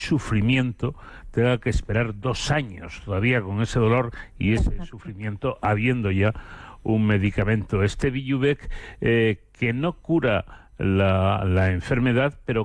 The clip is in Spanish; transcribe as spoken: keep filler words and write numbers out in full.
sufrimiento tenga que esperar dos años todavía con ese dolor y ese sufrimiento, habiendo ya un medicamento, este Vyjuvek, eh, que no cura la, la enfermedad, pero